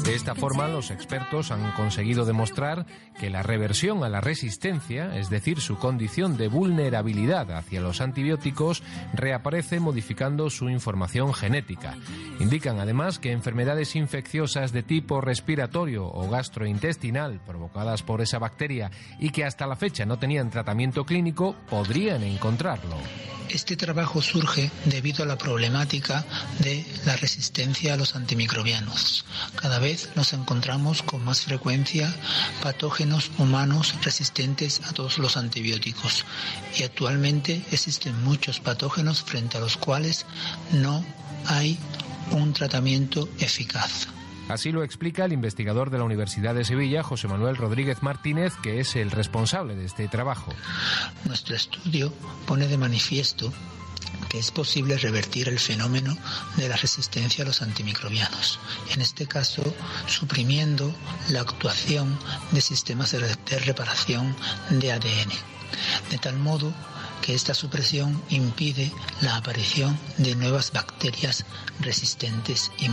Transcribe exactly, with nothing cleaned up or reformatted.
De esta forma, los expertos han conseguido demostrar que la reversión a la resistencia, es decir, su condición de vulnerabilidad hacia los antibióticos, reaparece modificando su información genética. Indican además que enfermedades infecciosas de tipo respiratorio o gastrointestinal provocadas por esa bacteria y que hasta la fecha no tenían tratamiento clínico podrían encontrarlo. Este trabajo surge debido a la problemática de la resistencia a los antimicrobianos. Cada vez nos encontramos con más frecuencia patógenos humanos resistentes a todos los antibióticos y actualmente existen muchos patógenos frente a los cuales no hay un tratamiento eficaz. Así lo explica el investigador de la Universidad de Sevilla, José Manuel Rodríguez Martínez, que es el responsable de este trabajo. Nuestro estudio pone de manifiesto que es posible revertir el fenómeno de la resistencia a los antimicrobianos, en este caso suprimiendo la actuación de sistemas de reparación de A D N, de tal modo que esta supresión impide la aparición de nuevas bacterias resistentes y